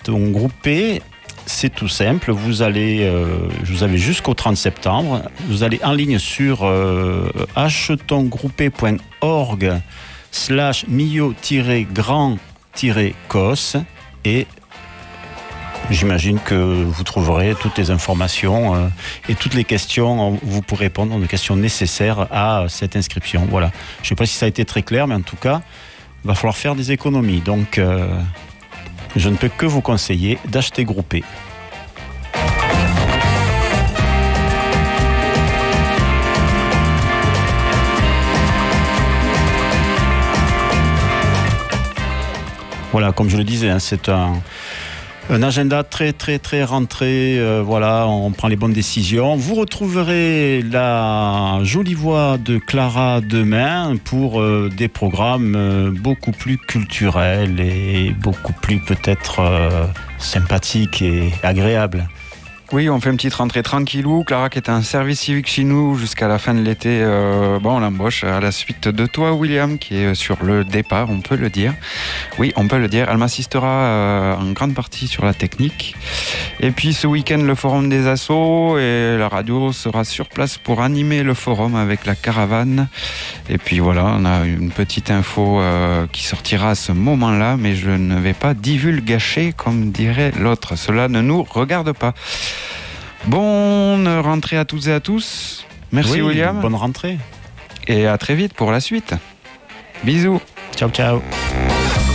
Donc groupé, c'est tout simple. Vous avez jusqu'au 30 septembre. Vous allez en ligne sur achetonsgroupé.org/mio-grand-cos et j'imagine que vous trouverez toutes les informations et toutes les questions. Vous pourrez répondre aux questions nécessaires à cette inscription. Voilà. Je ne sais pas si ça a été très clair, mais en tout cas, il va falloir faire des économies. Donc, je ne peux que vous conseiller d'acheter groupé. Voilà, comme je le disais, c'est un agenda très très très rentré. Voilà, on prend les bonnes décisions. Vous retrouverez la jolie voix de Clara demain pour des programmes beaucoup plus culturels et beaucoup plus peut-être sympathiques et agréables. Oui, on fait une petite rentrée tranquillou. Clara qui est un service civique chez nous jusqu'à la fin de l'été. On l'embauche à la suite de toi, William, qui est sur le départ, on peut le dire. Oui, on peut le dire. Elle m'assistera en grande partie sur la technique. Et puis ce week-end, le forum des assos et la radio sera sur place pour animer le forum avec la caravane. Et puis voilà, on a une petite info qui sortira à ce moment-là, mais je ne vais pas divulgacher comme dirait l'autre. Cela ne nous regarde pas. Bonne rentrée à toutes et à tous. Merci William. Bonne rentrée. Et à très vite pour la suite. Bisous. Ciao, ciao.